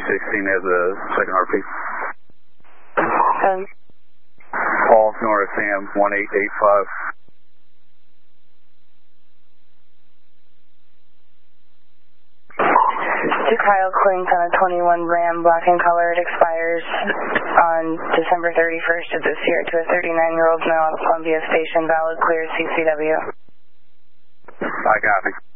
has a second RP. Um, Paul, Nora Sam, 1885. To Kyle Clinton on a 21 Ram, black in color. It expires on December 31st of this year to a 39-year-old male at Columbia Station. Valid, clear, CCW. I copy.